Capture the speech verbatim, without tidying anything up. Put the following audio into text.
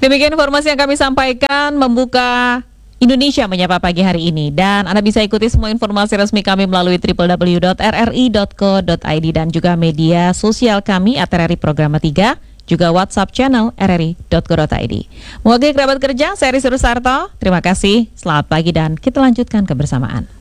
Demikian informasi yang kami sampaikan membuka Indonesia Menyapa pagi hari ini, dan Anda bisa ikuti semua informasi resmi kami melalui w w w dot r r i dot co dot i d dan juga media sosial kami at R R I Programa tiga, juga WhatsApp channel r r i dot co dot i d. Mewakili kerabat kerja, saya Rizky Rusarto. Terima kasih, selamat pagi dan kita lanjutkan kebersamaan.